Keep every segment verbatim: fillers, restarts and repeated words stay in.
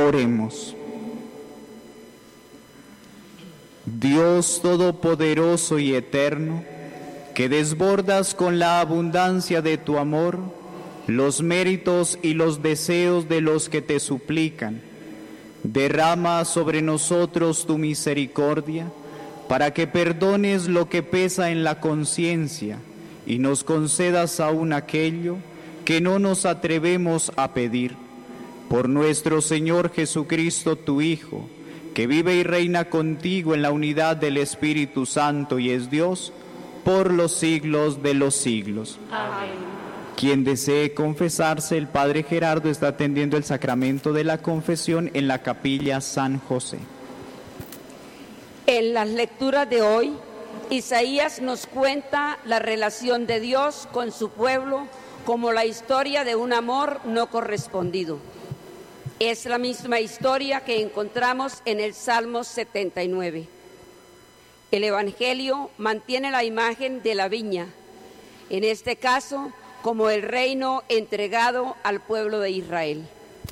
Oremos. Dios Todopoderoso y Eterno, que desbordas con la abundancia de tu amor los méritos y los deseos de los que te suplican, derrama sobre nosotros tu misericordia, para que perdones lo que pesa en la conciencia y nos concedas aún aquello que no nos atrevemos a pedir. Por nuestro Señor Jesucristo, tu Hijo, que vive y reina contigo en la unidad del Espíritu Santo y es Dios, por los siglos de los siglos. Amén. Quien desee confesarse, el Padre Gerardo está atendiendo el sacramento de la confesión en la capilla San José. En las lecturas de hoy, Isaías nos cuenta la relación de Dios con su pueblo como la historia de un amor no correspondido. Es la misma historia que encontramos en el Salmo setenta y nueve. El Evangelio mantiene la imagen de la viña, en este caso como el reino entregado al pueblo de Israel.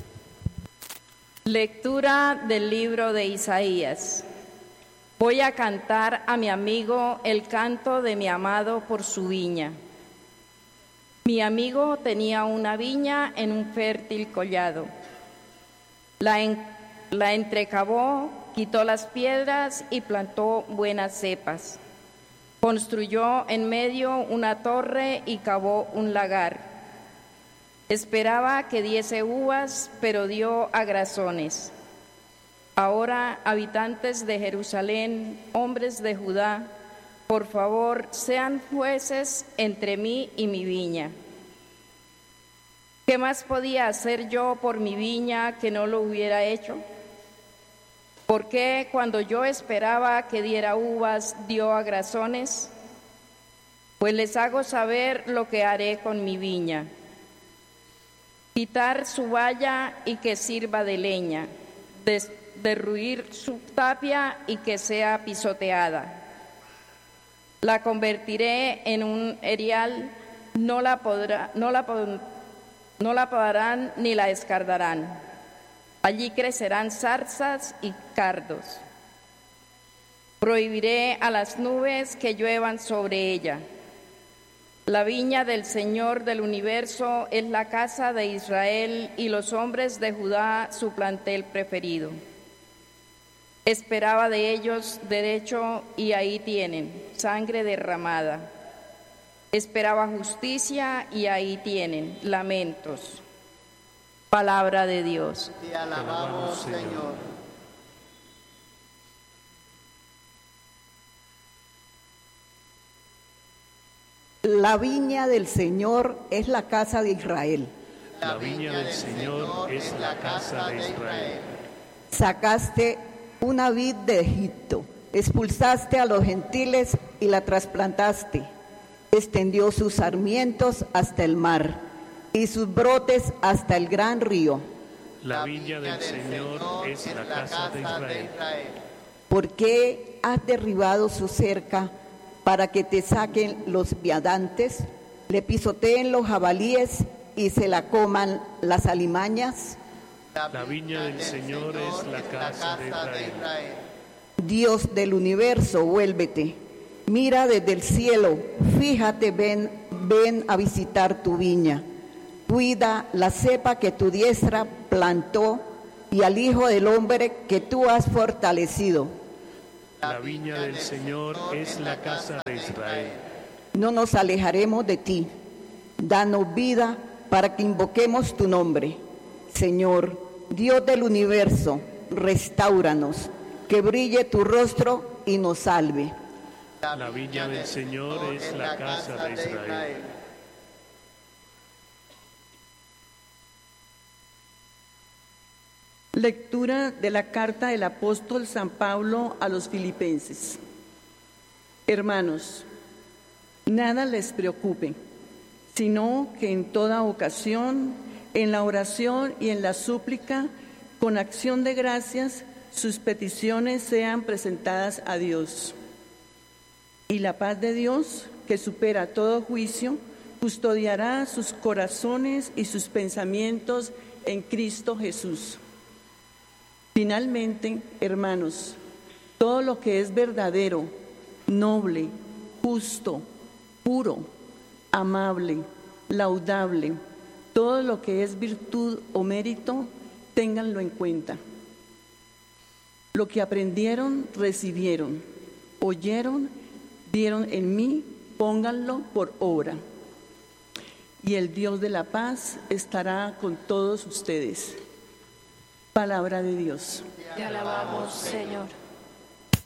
Lectura del libro de Isaías. Voy a cantar a mi amigo el canto de mi amado por su viña. Mi amigo tenía una viña en un fértil collado. La, en, la entrecavó, quitó las piedras y plantó buenas cepas. Construyó en medio una torre y cavó un lagar. Esperaba que diese uvas, pero dio agrazones. Ahora, habitantes de Jerusalén, hombres de Judá, por favor, sean jueces entre mí y mi viña. ¿Qué más podía hacer yo por mi viña que no lo hubiera hecho? ¿Por qué cuando yo esperaba que diera uvas dio agrazones? Pues les hago saber lo que haré con mi viña. Quitar su valla y que sirva de leña, des- derruir su tapia y que sea pisoteada. La convertiré en un erial, no la podrá, no la pod- no la podarán ni la escardarán. Allí crecerán zarzas y cardos. Prohibiré a las nubes que lluevan sobre ella. La viña del Señor del universo es la casa de Israel y los hombres de Judá su plantel preferido. Esperaba de ellos derecho y ahí tienen, sangre derramada. Esperaba justicia y ahí tienen, lamentos. Palabra de Dios. Te alabamos, Señor. La viña del Señor es la casa de Israel. La viña del Señor es la casa de Israel. Sacaste una vid de Egipto, expulsaste a los gentiles y la trasplantaste. Extendió sus sarmientos hasta el mar y sus brotes hasta el gran río. La viña del Señor es la casa de Israel. ¿Por qué has derribado su cerca para que te saquen los viandantes, le pisoteen los jabalíes y se la coman las alimañas? La viña del Señor es la casa de Israel. Dios del universo, vuélvete. Mira desde el cielo, fíjate, ven, ven a visitar tu viña. Cuida la cepa que tu diestra plantó y al Hijo del Hombre que tú has fortalecido. La viña del Señor es la casa de Israel. No nos alejaremos de ti. Danos vida para que invoquemos tu nombre. Señor, Dios del universo, restáuranos, que brille tu rostro y nos salve. La viña del Señor es la casa de Israel. Lectura de la carta del apóstol San Pablo a los Filipenses. Hermanos, nada les preocupe, sino que en toda ocasión, en la oración y en la súplica, con acción de gracias, sus peticiones sean presentadas a Dios. Y la paz de Dios, que supera todo juicio, custodiará sus corazones y sus pensamientos en Cristo Jesús. Finalmente, hermanos, todo lo que es verdadero, noble, justo, puro, amable, laudable, todo lo que es virtud o mérito, ténganlo en cuenta. Lo que aprendieron, recibieron, oyeron, vieron en mí, pónganlo por obra. Y el Dios de la paz estará con todos ustedes. Palabra de Dios. Te alabamos, Señor.